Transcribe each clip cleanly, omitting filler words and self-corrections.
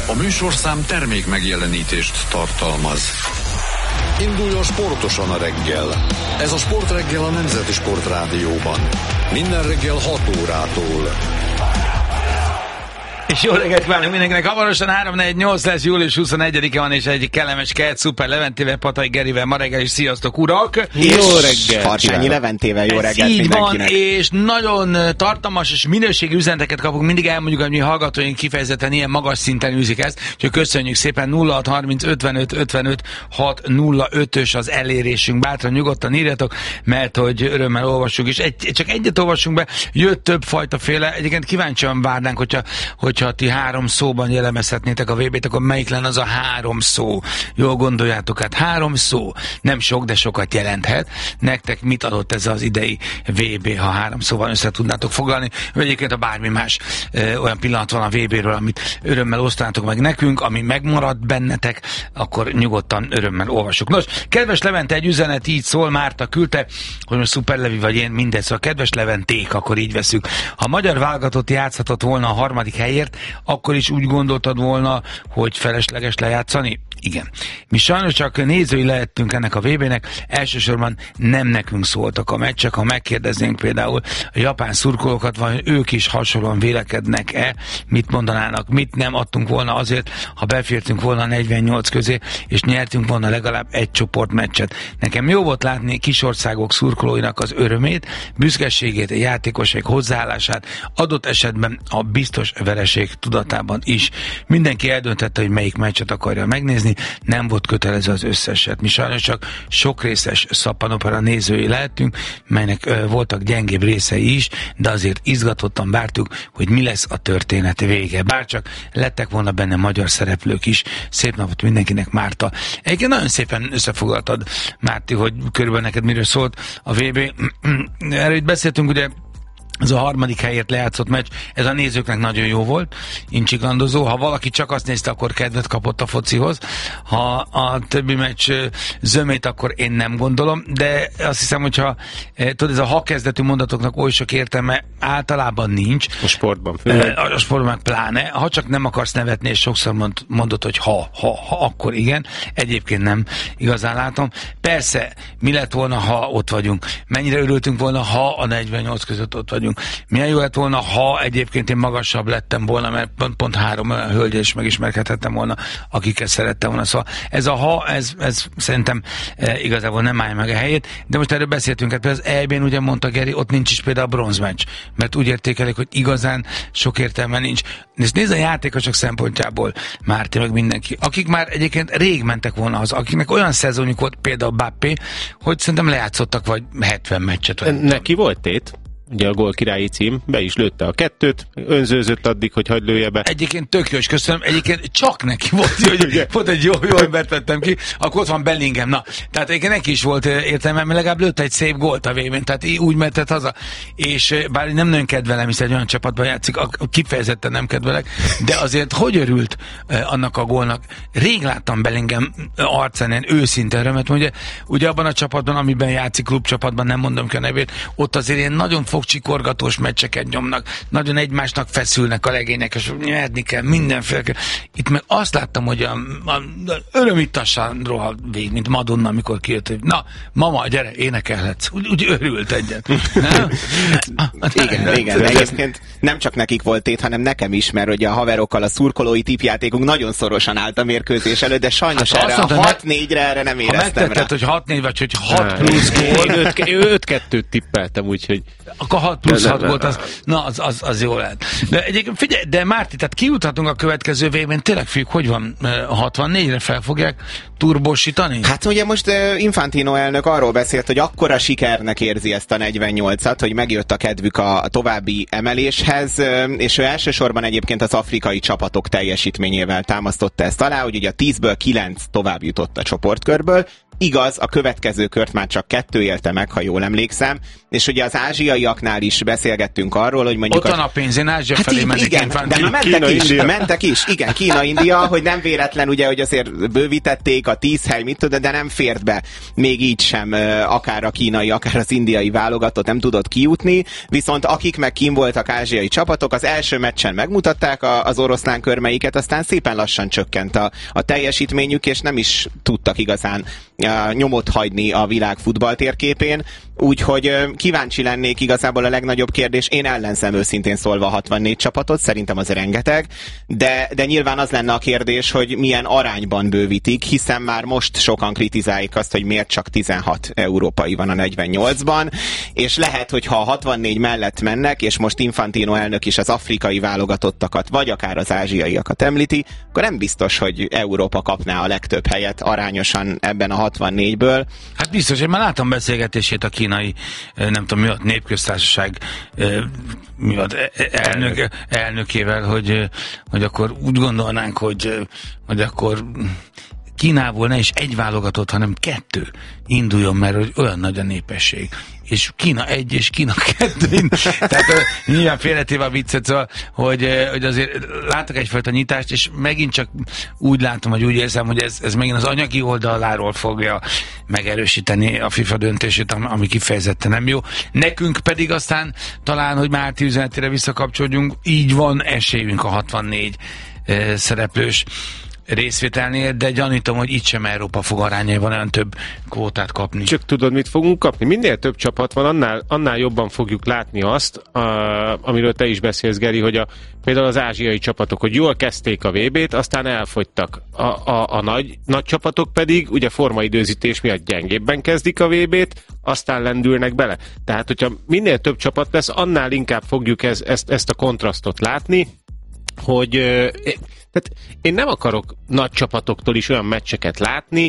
A műsorszám termék megjelenítést tartalmaz. Induljon sportosan a reggel. Ez a Sportreggel a Nemzeti Sportrádióban. Minden reggel 6 órától. És jó reggelt kívánunk mindenkinek. Hamarosan 3-4-8 lesz, július 21-e van, és egy kellemes kelt szuper Leventével, Patai Gerivel ma reggel is. Sziasztok, urak! Jó reggelt! Harsányi Leventével jó reggelt így mindenkinek. Van, és nagyon tartalmas és minőségi üzeneteket kapunk. Mindig elmondjuk, hogy mi hallgatóink kifejezetten ilyen magas szinten űzik ezt. Úgyhogy köszönjük szépen. 0630 55 55 605-ös az elérésünk. Bátran nyugodtan írjatok, mert hogy örömmel olvassuk. És csak egyet olvassunk be. Jött több fajta féle. Egyébként kíváncsian várnánk, hogyha ti 3 szóban jellemezhetnétek a VB-t, akkor melyik lenne az a 3 szó? Jól gondoljátok, hát 3 szó. Nem sok, de sokat jelenthet. Nektek mit adott ez az idei VB, ha 3 szóval össze tudnátok foglalni? Vagy egyébként a bármi más olyan pillanat van a VB-ről, amit örömmel osztanátok meg nekünk, ami megmaradt bennetek, akkor nyugodtan örömmel olvassuk. Nos, kedves Levente, egy üzenet így szól, Márta küldte, hogy most Szuperlevi vagy én, mindegy, szóval kedves Leventék, akkor így veszük. Ha a magyar válogatott játszhatott volna a 3. helyért, akkor is úgy gondoltad volna, hogy felesleges lejátszani? Igen. Mi sajnos csak nézői lehettünk ennek a VB-nek, elsősorban nem nekünk szóltak a meccsek. Ha megkérdeznénk például a japán szurkolókat, vagy ők is hasonlóan vélekednek-e, mit mondanának, mit nem adtunk volna azért, ha befértünk volna a 48 közé, és nyertünk volna legalább egy csoportmeccset. Nekem jó volt látni kisországok szurkolóinak az örömét, büszkeségét, a játékosok hozzáállását, adott esetben a biztos vereség tudatában is. Mindenki eldöntette, hogy melyik meccset akarja megnézni, nem volt kötelező az összeset. Mi sajnos csak sok részes szappanopera nézői lehetünk, melynek voltak gyengébb részei is, de azért izgatottan vártuk, hogy mi lesz a történet vége. Bárcsak lettek volna benne magyar szereplők is. Szép napot mindenkinek, Márta. Egyébként nagyon szépen összefoglaltad, Márti, hogy körülbelül neked miről szólt a VB. Erről itt beszéltünk, ugye ez a 3. helyért lejátszott meccs, ez a nézőknek nagyon jó volt, incsiklandozó. Ha valaki csak azt nézte, akkor kedvet kapott a focihoz. Ha a többi meccs zömét, akkor én nem gondolom, de azt hiszem, hogyha tudod, ez a ha kezdetű mondatoknak oly sok értelme általában nincs. A sportban. A sportban pláne. Ha csak nem akarsz nevetni, és sokszor mondod, hogy ha, akkor igen. Egyébként nem igazán látom. Persze, mi lett volna, ha ott vagyunk? Mennyire örültünk volna, ha a 48 között ott vagyunk? Milyen jó lett volna, ha egyébként én magasabb lettem volna, mert pont 3 olyan hölgyel is megismerkedhettem volna, akiket szerettem volna. Szóval ez a ha, ez szerintem igazából nem állja meg a helyét, de most erről beszéltünk, hát például az EB-n ugye mondta Geri, ott nincs is például a bronzmeccs, mert úgy értékelik, hogy igazán sok értelme nincs. Nézd a játékosok szempontjából, Márti, meg mindenki, akik már egyébként rég mentek volna az, akiknek olyan szezonjuk volt, például Bappé, hogy szerintem lejátszottak vagy 70 meccset. Vagy neki volt tét? Ugye a gólkirályi cím, be is lőtte a 2-t, önzőzött addig, hogy hagyd lője be. Egyébként tök jó, és köszönöm, egyébként csak neki volt, hogy volt egy jó embert vettem ki, akkor ott van Bellingham, na, tehát egyébként neki is volt értelme, mert legalább lőtt egy szép gólt a végén, tehát úgy mentett haza, és bár nem nagyon kedvelem, hiszen egy olyan csapatban játszik, kifejezetten nem kedvelek, de azért hogy örült annak a gólnak? Rég láttam Bellingham arcán ilyen őszinte örömet, ugye abban a csapatban, amiben játszik, klubcsapatban, nem mondom ki a nevét, ott azért ilyen nagyon fogcsikorgatós meccseket nyomnak, nagyon egymásnak feszülnek a legények, és nyerni kell, mindenféle. Itt meg azt láttam, hogy a örömittassan rohad végig, mint Madonna, amikor kijött, hogy na, mama, gyere, énekelhetsz. Úgy örült egyet. Igen. Egyébként nem csak nekik volt tét, hanem nekem is, mert ugye a haverokkal a szurkolói tippjátékunk nagyon szorosan állt a mérkőzés előtt, de sajnos hát erre a 6-4-re erre nem éreztem rá. Hogy 6-4 vagy, hogy 6 plusz gól. 5-2-t tippeltem, úgyhogy akkor 6 plusz 6 volt, az jó lehet. De egyébként figyelj, de Márti, tehát kijuthatunk a következő végben, tényleg fiúk, hogy van, 64-re fel fogják turbósítani? Hát ugye most Infantino elnök arról beszélt, hogy akkora sikernek érzi ezt a 48-at, hogy megjött a kedvük a további emeléshez, és ő elsősorban egyébként az afrikai csapatok teljesítményével támasztotta ezt alá, hogy ugye a 10-ből 9 tovább jutott a csoportkörből, Igaz, a következő kört már csak 2 élte meg, ha jól emlékszem, és ugye az ázsiaiaknál is beszélgettünk arról, hogy mondjuk... Ott van a pénz, én Ázsia felé mennék. Igen, de mentek is. Igen, Kína, India, hogy nem véletlen, ugye, hogy azért bővítették a 10 hely, mit tudod, de nem fért be még így sem akár a kínai, akár az indiai válogatott nem tudott kijutni, viszont akik meg kín voltak ázsiai csapatok, az első meccsen megmutatták az oroszlán körmeiket, aztán szépen lassan csökkent a teljesítményük, és nem is tudtak igazán nyomot hagyni a világ futballtérképén, úgyhogy kíváncsi lennék, igazából a legnagyobb kérdés, én ellenzem őszintén szólva 64 csapatot, szerintem az rengeteg, de nyilván az lenne a kérdés, hogy milyen arányban bővítik, hiszen már most sokan kritizálják azt, hogy miért csak 16 európai van a 48-ban, és lehet, hogy ha a 64 mellett mennek, és most Infantino elnök is az afrikai válogatottakat, vagy akár az ázsiaiakat említi, akkor nem biztos, hogy Európa kapná a legtöbb helyet arányosan ebben a 64-ből. Hát biztos, én már láttam beszélgetését a kínai, nem tudom mi a népköztársaság elnökével, hogy akkor úgy gondolnánk, hogy akkor Kínából ne is egy válogatott, hanem 2 induljon, mert hogy olyan nagy a népesség. És Kína 1 és Kína 2. Tehát nyilván félretéve a viccet, szóval, hogy azért látok egyfajta nyitást, és megint csak úgy látom, hogy úgy érzem, hogy ez megint az anyagi oldaláról fogja megerősíteni a FIFA döntését, ami kifejezetten nem jó. Nekünk pedig aztán talán, hogy Márti üzenetére visszakapcsolódjunk, így van esélyünk a 64 szereplős részvételnél, de gyanítom, hogy itt sem Európa fog arányaiban olyan több kvótát kapni. Csak tudod, mit fogunk kapni? Minél több csapat van, annál jobban fogjuk látni azt, amiről te is beszélsz, Geri, hogy például az ázsiai csapatok, hogy jól kezdték a VB-t, aztán elfogytak. A nagy csapatok pedig ugye formaidőzítés miatt gyengébben kezdik a VB-t, aztán lendülnek bele. Tehát, hogyha minél több csapat lesz, annál inkább fogjuk ezt a kontrasztot látni, hogy tehát én nem akarok nagy csapatoktól is olyan meccseket látni,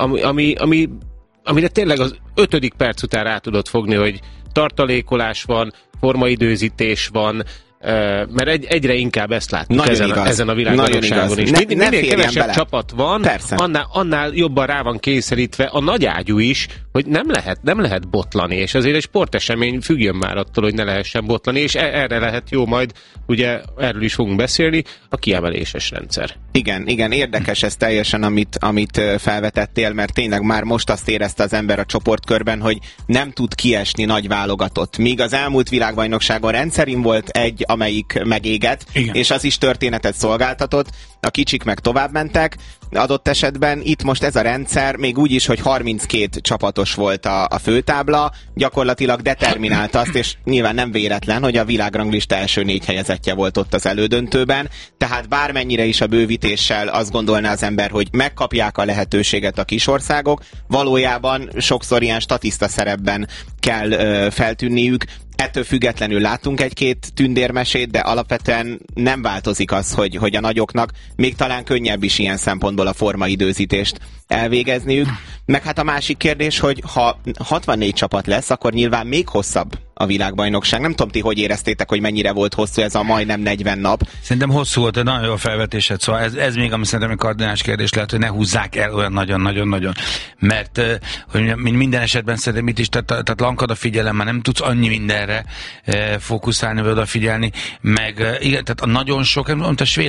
amire tényleg az 5. perc után rá tudod fogni, hogy tartalékolás van, formaidőzítés van, mert egyre inkább ezt látjuk ezen a világbajnokságon is. Minél kevesebb csapat van, annál jobban rá van kényszerítve a nagy ágyú is, hogy nem lehet botlani, és azért egy sportesemény függjön már attól, hogy ne lehessen botlani, és erre lehet jó majd, ugye erről is fogunk beszélni, a kiemeléses rendszer. Igen, érdekes ez teljesen, amit felvetettél, mert tényleg már most azt érezte az ember a csoportkörben, hogy nem tud kiesni nagy válogatott. Míg az elmúlt világbajnokságon rendszerint volt egy, amelyik megégett, igen, és az is történetet szolgáltatott, a kicsik meg tovább mentek, adott esetben itt most ez a rendszer, még úgy is, hogy 32 csapatos volt a főtábla, gyakorlatilag determinált azt, és nyilván nem véletlen, hogy a világranglista első 4 helyezettje volt ott az elődöntőben, tehát bármennyire is a bővítéssel azt gondolná az ember, hogy megkapják a lehetőséget a kisországok, valójában sokszor ilyen statiszta szerepben kell feltűnniük. Ettől függetlenül látunk egy-két tündérmesét, de alapvetően nem változik az, hogy a nagyoknak még talán könnyebb is ilyen szempontból a formaidőzítést elvégezniük. Meg hát a másik kérdés, hogy ha 64 csapat lesz, akkor nyilván még hosszabb a világbajnokság. Nem tudom, ti hogy éreztétek, hogy mennyire volt hosszú ez a majdnem 40 nap. Szerintem hosszú volt, de nagyon jó felvetésed, szóval ez még, ami szerintem egy kardinális kérdés lehet, hogy ne húzzák el olyan nagyon-nagyon-nagyon. Mert hogy minden esetben szerintem itt is, tehát lankad a figyelem, már nem tudsz annyi mindenre fókuszálni, vagy odafigyelni, meg igen, tehát a nagyon sok, mint a svéd